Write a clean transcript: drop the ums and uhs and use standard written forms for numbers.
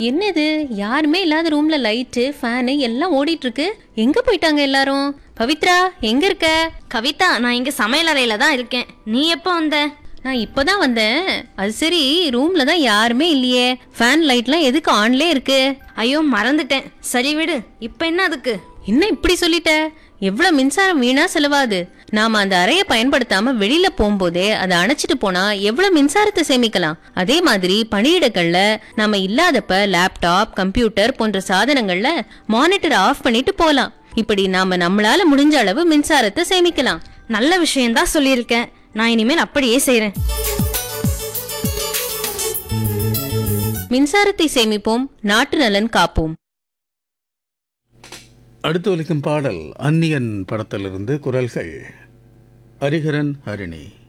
என்னது, யாருமே இல்லாத ரூம்ல லைட்டு ஃபேனு எல்லாம் ஓடிட்டு இருக்கு. எங்க போயிட்டாங்க எல்லாரும்? பவித்ரா, எங்க இருக்க? கவிதா, நான் இங்க சமையல் அறையில தான் இருக்கேன். நீ எப்போ வந்த? நான் இப்பதான் வந்தேன். அது சரி, ரூம்ல தான் யாருமே இல்லையே. ஃபேன் லைட்லாம் எதுக்கு ஆன்லே இருக்கு? ஐயோ, மறந்துட்டேன். சரி விடு, இப்ப என்ன அதுக்கு? என்ன இப்படி சொல்லிட்ட? எவ்வளவு மின்சாரம் வீணா செலவாது. நாம அந்த அறையை பயன்படுத்தாம வெளியில போகும்போதே அதை அணைச்சிட்டு போனா எவ்வளவு மின்சாரத்தை சேமிக்கலாம். அதே மாதிரி பணியிடங்கள்ல நாம இல்லாதப்ப லேப்டாப், கம்ப்யூட்டர் போன்ற சாதனங்கள்ல மானிட்டர் ஆஃப் பண்ணிட்டு போலாம். இப்படி நாம நம்மளால முடிஞ்ச அளவு மின்சாரத்தை சேமிக்கலாம். நல்ல விஷயம்தான் சொல்லியிருக்கேன். நான் இனிமேல் அப்படியே செய்றேன். மின்சாரத்தை சேமிப்போம், நாட்டு நலன் காப்போம். அடுத்து ஒலிக்கும் பாடல் அந்நியன் படத்திலிருந்து. குரல்கள் ஹரிஹரன், ஹரிணி.